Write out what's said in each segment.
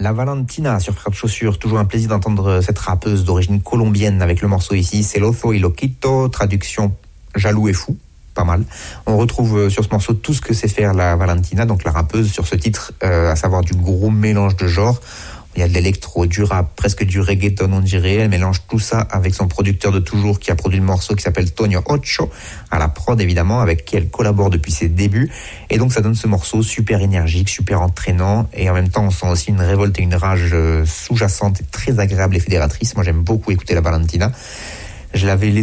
La Valentina sur Frères de Chaussures, toujours un plaisir d'entendre cette rappeuse d'origine colombienne avec le morceau ici, Celoso y Loquito, traduction jaloux et fou, pas mal. On retrouve sur ce morceau tout ce que sait faire la Valentina, donc la rappeuse sur ce titre, à savoir du gros mélange de genres. Il y a de l'électro, du rap, presque du reggaeton, on dirait. Elle mélange tout ça avec son producteur de toujours qui a produit le morceau qui s'appelle Tonio Ocho, à la prod évidemment, avec qui elle collabore depuis ses débuts. Et donc ça donne ce morceau super énergique, super entraînant. Et en même temps, on sent aussi une révolte et une rage sous-jacente et très agréable et fédératrice. Moi, j'aime beaucoup écouter la Valentina. On l'avait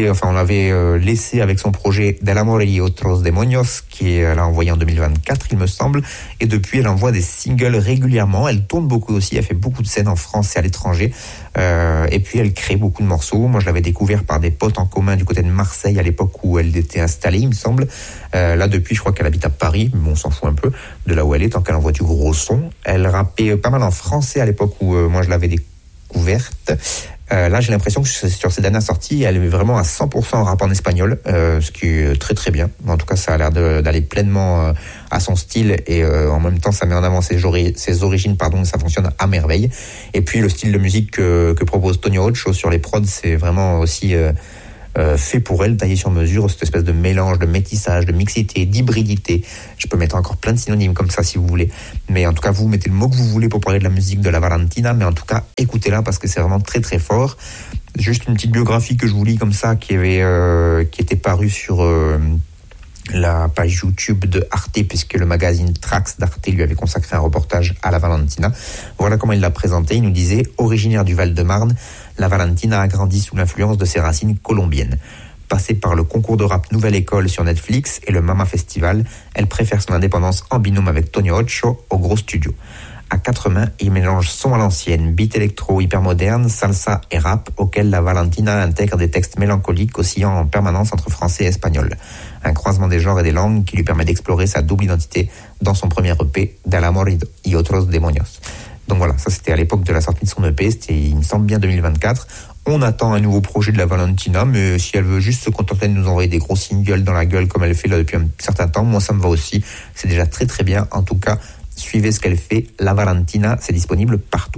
laissé avec son projet Del Amor y Otros Demonios, elle a envoyé en 2024, il me semble. Et depuis, elle envoie des singles régulièrement. Elle tourne beaucoup aussi, elle fait beaucoup de scènes en France et à l'étranger. Et puis, elle crée beaucoup de morceaux. Moi, je l'avais découvert par des potes en commun du côté de Marseille à l'époque où elle était installée, il me semble. Là, depuis, je crois qu'elle habite à Paris, mais on s'en fout un peu de là où elle est, tant qu'elle envoie du gros son. Elle rappait pas mal en français à l'époque où moi, je l'avais découverte. Là, j'ai l'impression que sur ces dernières sorties, elle est vraiment à 100% en rap en espagnol, ce qui est très très bien. En tout cas, ça a l'air d'aller pleinement à son style et en même temps, ça met en avant ses origines, et ça fonctionne à merveille. Et puis, le style de musique que propose Tonio Ocho sur les prods, c'est vraiment aussi fait pour elle, taillé sur mesure, cette espèce de mélange, de métissage, de mixité, d'hybridité. Je peux mettre encore plein de synonymes comme ça si vous voulez. Mais en tout cas, vous mettez le mot que vous voulez pour parler de la musique de la Valentina, mais en tout cas, écoutez-la parce que c'est vraiment très très fort. Juste une petite biographie que je vous lis comme ça, qui était parue sur la page YouTube de Arte, puisque le magazine Trax d'Arte lui avait consacré un reportage à la Valentina. Voilà comment il l'a présentée. Il nous disait, originaire du Val-de-Marne, la Valentina a grandi sous l'influence de ses racines colombiennes. Passée par le concours de rap Nouvelle École sur Netflix et le Mama Festival, elle préfère son indépendance en binôme avec Tonio Ocho au gros studio. À quatre mains, il mélange son à l'ancienne, beat électro hyper moderne, salsa et rap, auquel la Valentina intègre des textes mélancoliques oscillant en permanence entre français et espagnol. Un croisement des genres et des langues qui lui permet d'explorer sa double identité dans son premier EP, Del Amor y Otros Demonios. Donc voilà, ça c'était à l'époque de la sortie de son EP, c'était, il me semble bien 2024. On attend un nouveau projet de la Valentina, mais si elle veut juste se contenter de nous envoyer des gros singles dans la gueule comme elle fait là depuis un certain temps, moi ça me va aussi. C'est déjà très très bien. En tout cas, suivez ce qu'elle fait. La Valentina, c'est disponible partout.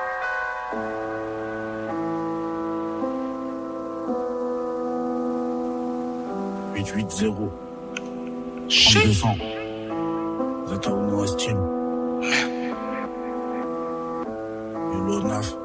Shit. 3200. Zeta Uno Team. Hello, Naf.